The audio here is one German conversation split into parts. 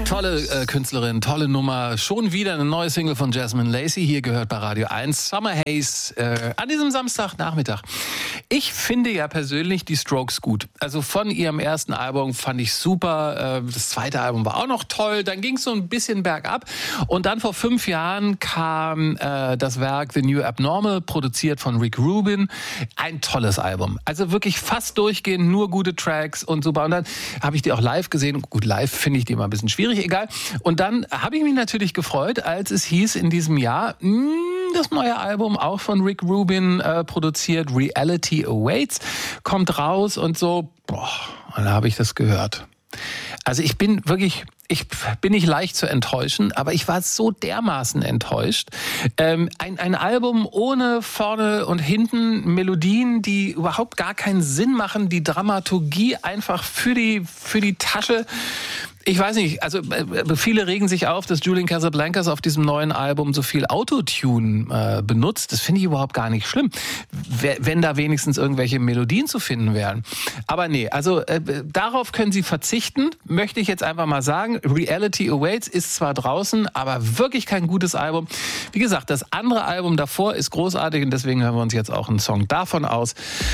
Tolle Künstlerin, tolle Nummer. Schon wieder eine neue Single von Jasmine Lacey. Hier gehört bei Radio 1 Summer Haze an diesem Samstagnachmittag. Ich finde ja persönlich die Strokes gut. Also von ihrem ersten Album fand ich super. Das zweite Album war auch noch toll. Dann ging es so ein bisschen bergab. Und dann vor 5 Jahren kam das Werk The New Abnormal, produziert von Rick Rubin. Ein tolles Album. Also wirklich fast durchgehend, nur gute Tracks und super. Und dann habe ich die auch live gesehen. Gut, live finde ich die immer ein bisschen schwierig, egal. Und dann habe ich mich natürlich gefreut, als es hieß in diesem Jahr, das neue Album, auch von Rick Rubin produziert, Reality Awaits, kommt raus und so, und dann habe ich das gehört. Also ich bin nicht leicht zu enttäuschen, aber ich war so dermaßen enttäuscht. Ein Album ohne vorne und hinten Melodien, die überhaupt gar keinen Sinn machen, die Dramaturgie einfach für die Tasche. Ich weiß nicht, also viele regen sich auf, dass Julian Casablancas auf diesem neuen Album so viel Autotune benutzt. Das finde ich überhaupt gar nicht schlimm, wenn da wenigstens irgendwelche Melodien zu finden wären. Aber nee, also darauf können Sie verzichten, möchte ich jetzt einfach mal sagen. Reality Awaits ist zwar draußen, aber wirklich kein gutes Album. Wie gesagt, das andere Album davor ist großartig und deswegen hören wir uns jetzt auch einen Song davon an.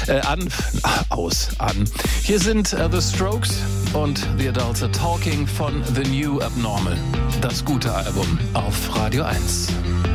Hier sind The Strokes und The Adults Are Talking von The New Abnormal. Das gute Album auf Radio 1.